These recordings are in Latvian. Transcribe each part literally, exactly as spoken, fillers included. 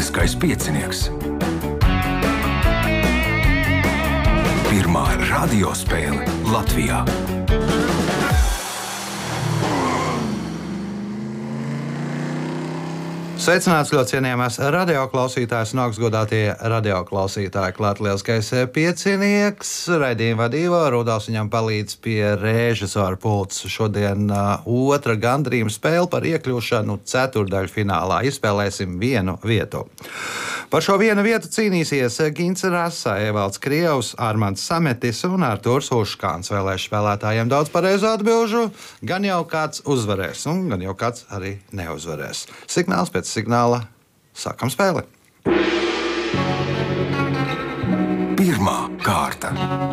Latviskais piecinieks. Pirmā radiospēle Latvijā. Sveicināts ļoti cienījamās radioklausītājas un augstgodātie radioklausītāji. Klāt lieliskais piecinieks, raidījuma vadība Rudolfs viņam palīdz pie režisora pults. Šodien uh, otra gandrījuma spēle par iekļūšanu ceturdaļu finālā. Izspēlēsim vienu vietu. Par šo vienu vietu cīnīsies Gints Rasa, Evalds Krievs, Armands Sametis un Artūrs Uškāns. Vēlēšu spēlētājiem daudz pareizu atbilžu, gan jau kāds uzvarēs, un gan jau kāds arī neuzvarēs. Signāls pēc signāla. Sākam spēli. Pirmā kārta.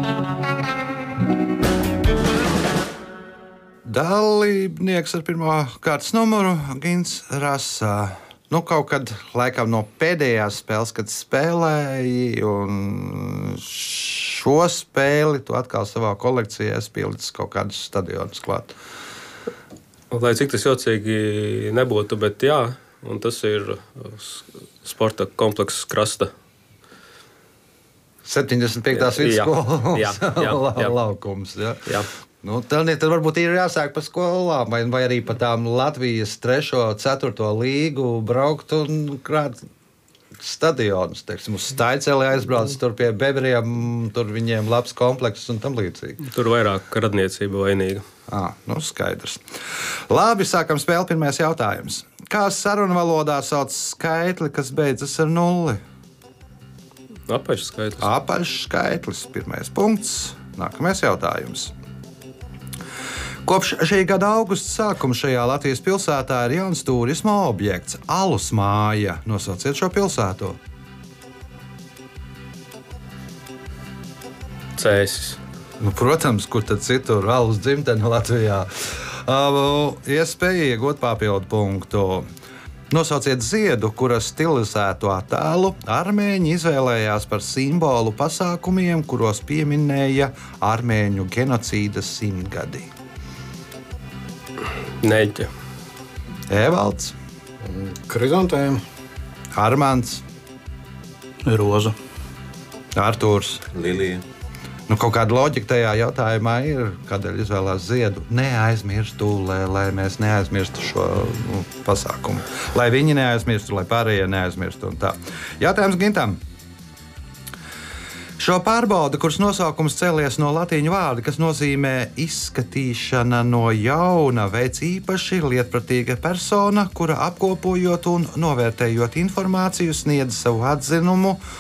Dalībnieks ar pirmā kārtas numuru Gints Rasa. Nu, kaut kad laikam no pēdējās spēles, kad spēlēji, un šo spēli tu atkal savā kolekcijā esi pielicis kaut kādus stadionus klāt. Lai cik tas jocīgi nebūtu, bet jā. Un tas ir sporta komplekss Krasta. septiņdesmit piektās vidusskolas jā, jā, jā. laukums. Jā. Jā. Nu, tad, tad varbūt ir jāsāk par skolām, vai, vai arī par tām Latvijas trešo, ceturto līgu braukt un krāt stadionus. Teiksim, uz Staiceli aizbrauc tur pie bebriem, tur viņiem labs komplekss un tam līdzīgi. Tur vairāk radniecība vainīga. À, nu skaidrs. Labi, sākam spēli. Pirmais jautājums. Kā sarunu valodā sauc skaitli, kas beidzas ar nulli? Apaļš skaitlis. Apaļš skaitlis. Pirmais punkts. Nākamais jautājums. Kopš šī gada augusta sākuma šajā Latvijas pilsētā ir jauns turisma objekts – Alus māja. Nosauciet šo pilsētu. Cēsis. Nu, protams, kur tad citur alus dzimtene Latvijā. Uh, iespēja iegūt papildu punktu. Nosauciet ziedu, kura stilizēto attēlu armēņi izvēlējās par simbolu pasākumiem, kuros pieminēja armēņu genocīda simtgadi. Neļķe. Evalds. Krizantēma. Armands. Roza. Artūrs. Lilija. Nu, kaut kāda loģika tajā jautājumā ir, kādēļ izvēlās ziedu. Neaizmirstu, lai, lai mēs neaizmirstu šo nu, pasākumu. Lai viņi neaizmirstu, lai pārējie neaizmirstu un tā. Jautājums Gintam. Šo pārbaudu, kuras nosaukums cēlies no latīņu vārda, kas nozīmē izskatīšana no jauna, veic īpaši lietpratīga persona, kura apkopojot un novērtējot informāciju, sniedz savu atzinumu